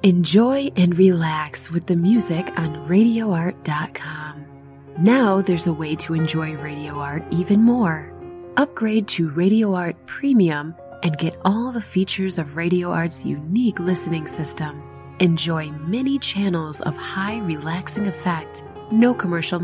Enjoy and relax with the music on RadioArt.com. Now there's a way to enjoy Radio Art even more. Upgrade to Radio Art Premium and get all the features of Radio Art's unique listening system. Enjoy many channels of high relaxing effect, no commercial